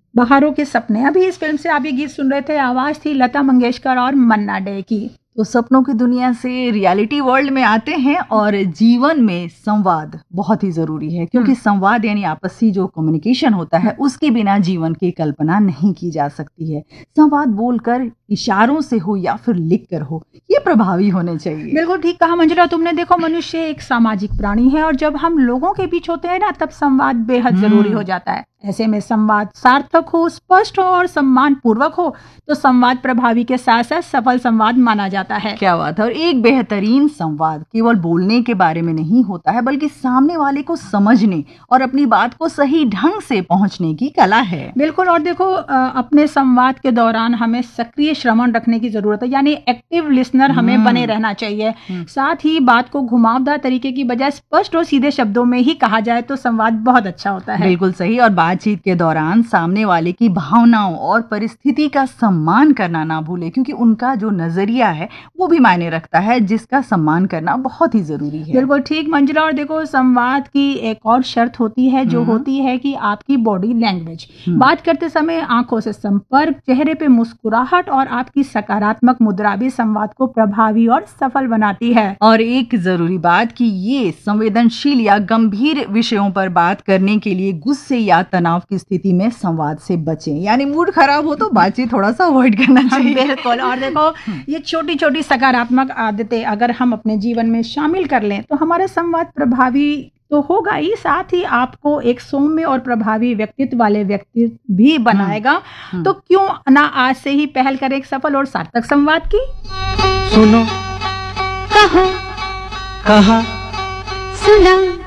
बहारों के सपने। अभी इस फिल्म से आप ये गीत सुन रहे थे, आवाज थी लता मंगेशकर और मन्ना डे की। तो सपनों की दुनिया से रियलिटी वर्ल्ड में आते हैं और जीवन में संवाद बहुत ही जरूरी है, क्योंकि संवाद यानी आपसी जो कम्युनिकेशन होता है उसके बिना जीवन की कल्पना नहीं की जा सकती है। संवाद बोलकर, इशारों से हो या फिर लिख कर हो, ये प्रभावी होने चाहिए। बिल्कुल ठीक कहा मंजुला तुमने। देखो, मनुष्य एक सामाजिक प्राणी है और जब हम लोगों के बीच होते हैं ना, तब संवाद बेहद जरूरी हो जाता है। ऐसे में संवाद सार्थक हो, स्पष्ट हो और सम्मान पूर्वक हो तो संवाद प्रभावी के साथ साथ सफल संवाद माना जाता है। क्या बात है। और एक बेहतरीन संवाद केवल बोलने के बारे में नहीं होता है, बल्कि सामने वाले को समझने और अपनी बात को सही ढंग से पहुंचने की कला है। बिल्कुल। और देखो, अपने संवाद के दौरान हमें सक्रिय श्रवण रखने की जरूरत है, यानी एक्टिव लिसनर हमें बने रहना चाहिए। साथ ही बात को घुमावदार तरीके की बजाय स्पष्ट और सीधे शब्दों में ही कहा जाए तो संवाद बहुत अच्छा होता है। बिल्कुल सही। और बातचीत के दौरान सामने वाले की भावनाओं और परिस्थिति का सम्मान करना ना भूले, क्योंकि उनका जो नजरिया है वो भी मायने रखता है, जिसका सम्मान करना बहुत ही जरूरी है। बिल्कुल ठीक मंजुला। और देखो, संवाद की एक और शर्त होती है जो होती है कि आपकी बॉडी लैंग्वेज। बात करते समय आंखों से संपर्क, चेहरे पे मुस्कुराहट और आपकी सकारात्मक मुद्रा भी संवाद को प्रभावी और सफल बनाती है। और एक जरूरी बात कि ये संवेदनशील या गंभीर विषयों पर बात करने के लिए गुस्से या तनाव की स्थिति में संवाद से बचें, यानी मूड खराब हो तो बातचीत थोड़ा सा अवॉइड करना चाहिए। बिल्कुल। और देखो, ये छोटी छोटी सकारात्मक आदतें अगर हम अपने जीवन में शामिल कर लें तो हमारा संवाद प्रभावी तो होगा ही, साथ ही आपको एक सौम्य और प्रभावी व्यक्तित्व वाले व्यक्ति भी बनाएगा। तो क्यों ना आज से ही पहल करें एक सफल और सार्थक संवाद की। सुनो, कहो, कहा, सुना।